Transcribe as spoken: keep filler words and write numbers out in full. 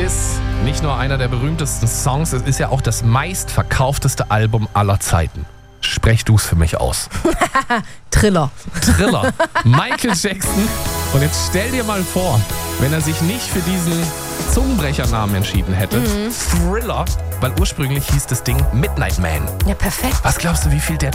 ist nicht nur einer der berühmtesten Songs, es ist ja auch das meistverkaufteste Album aller Zeiten. Sprech du's für mich aus. Thriller. Thriller. Michael Jackson. Und jetzt stell dir mal vor, wenn er sich nicht für diesen Zungenbrechernamen entschieden hätte. Mhm. Thriller. Weil ursprünglich hieß das Ding Midnight Man. Ja, perfekt. Was glaubst du, wie viel der